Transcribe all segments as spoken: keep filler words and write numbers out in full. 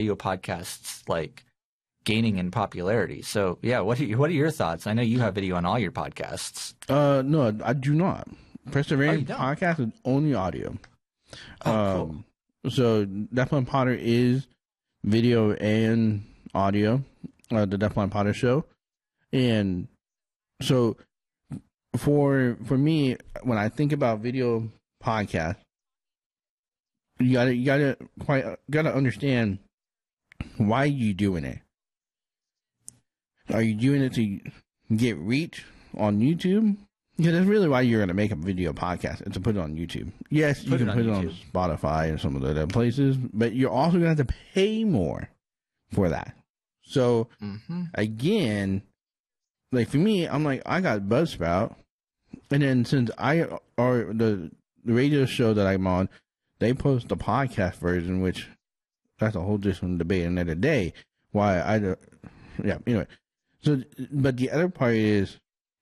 video podcasts like gaining in popularity. So yeah, what are you, what are your thoughts? I know you have video on all your podcasts. Uh, no, I do not. Perseverance oh, podcast is only audio. Oh, um, cool. So Deafblind Potter is video and audio. Uh, the Deafblind Potter show, and so for for me, when I think about video podcast, you gotta you gotta quite gotta understand why you doing it. Are you doing it to get reach on YouTube? Yeah, that's really why you're gonna make a video podcast, and to put it on YouTube. Yes, you put can it put on it on Spotify and some of the other places, but you're also gonna have to pay more for that. So mm-hmm. again, like for me, I'm like I got Buzzsprout, and then since I or the, the radio show that I'm on, they post the podcast version, which that's a whole different debate another day. Why I, yeah, anyway. So, but the other part is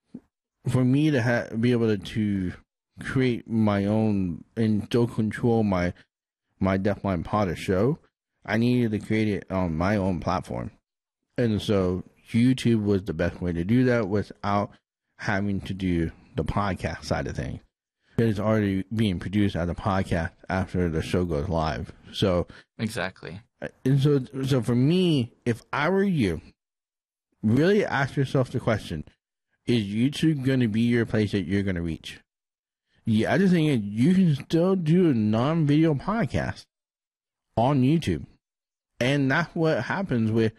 for me to ha- be able to, to create my own and still control my my Deafblind Potter show. I needed to create it on my own platform. And so YouTube was the best way to do that without having to do the podcast side of things. It's already being produced as a podcast after the show goes live. So exactly. And so, so for me, if I were you, really ask yourself the question: is YouTube going to be your place that you're going to reach? Yeah, I just think you can still do a non-video podcast on YouTube, and that's what happens with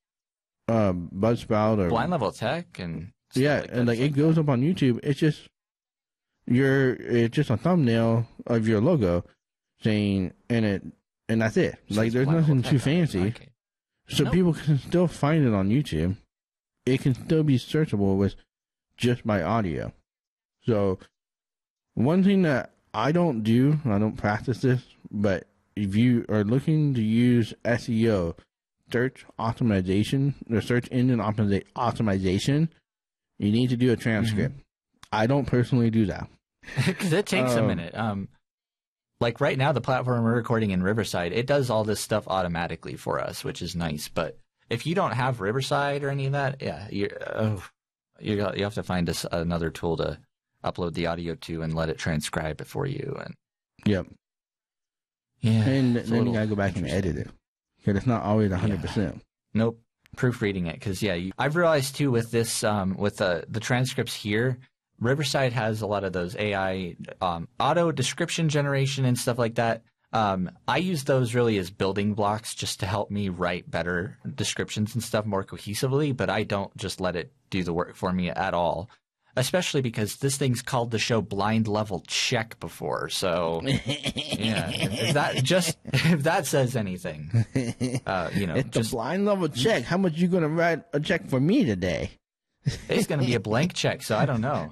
uh, Buzzsprout or Blind Level Tech, and yeah, like and like it goes up on YouTube. It's just your it's just a thumbnail of your logo saying, and it and that's it. So like there's nothing too fancy, okay. so nope. people can still find it on YouTube. It can still be searchable with just my audio. So one thing that I don't do, I don't practice this, but if you are looking to use S E O, search optimization, or search engine optimiza- optimization, you need to do a transcript. Mm-hmm. I don't personally do that. Because it takes um, a minute. Um, like right now, the platform we're recording in Riverside, it does all this stuff automatically for us, which is nice. But if you don't have Riverside or any of that, yeah, you're, oh, you you have to find a, another tool to upload the audio to and let it transcribe it for you. And yep. Yeah. And then you gotta go back and edit it, because it's not always one hundred percent. Yeah. Nope. Proofreading it, because yeah, you, I've realized too with this, um, with the the transcripts here, Riverside has a lot of those A I um, auto description generation and stuff like that. Um, I use those really as building blocks just to help me write better descriptions and stuff more cohesively, but I don't just let it do the work for me at all, especially because this thing's called the show Blind Level Check before. So yeah, if, if that just if that says anything, uh, you know, it's just a blind level check. How much you going to write a check for me today? It's going to be a blank check, so I don't know.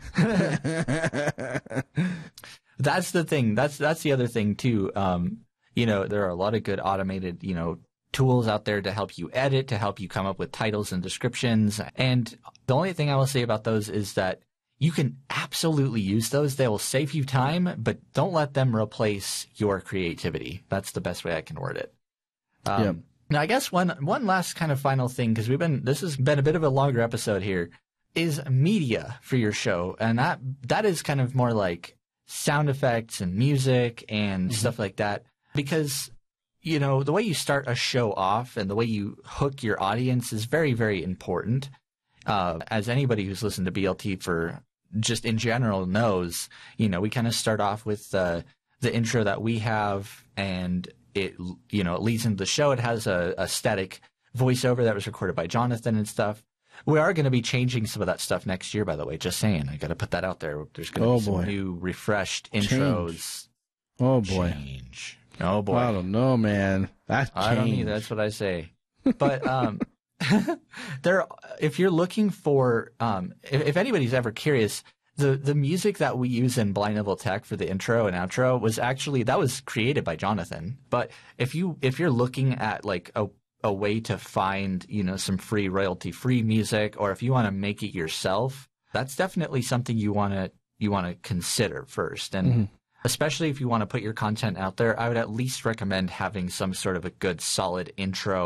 That's the thing. That's that's the other thing too. Um, you know, there are a lot of good automated, you know, tools out there to help you edit, to help you come up with titles and descriptions. And the only thing I will say about those is that you can absolutely use those. They will save you time, but don't let them replace your creativity. That's the best way I can word it. Um, yep. Now, I guess one one last kind of final thing, because we've been this has been a bit of a longer episode here, is media for your show, and that that is kind of more like sound effects and music and mm-hmm. stuff like that, because you know the way you start a show off and the way you hook your audience is very, very important. Uh, as anybody who's listened to B L T for just in general knows, you know, we kind of start off with uh, the intro that we have, and it you know it leads into the show. It has a, a static voiceover that was recorded by Jonathan and stuff. We are going to be changing some of that stuff next year, by the way. Just saying. I got to put that out there. There's going to oh, be some boy. new, refreshed intros. Change. Oh, boy. Change. Oh, boy. I don't know, man. That's I don't either. That's what I say. But um, there, if you're looking for, um, if, if anybody's ever curious, the, the music that we use in Blind Level Tech for the intro and outro was actually, that was created by Jonathan. But if you, if you're looking at like a, a way to find, you know, some free royalty free music, or if you want to make it yourself, that's definitely something you want to, you want to consider first. And mm-hmm. especially if you want to put your content out there, I would at least recommend having some sort of a good solid intro